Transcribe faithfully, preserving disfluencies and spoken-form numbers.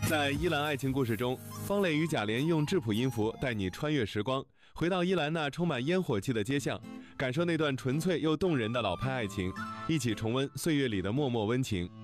在伊兰爱情故事中，方磊与贾琏用质朴音符带你穿越时光，回到伊兰那充满烟火气的街巷，感受那段纯粹又动人的老派爱情，一起重温岁月里的脉脉温情。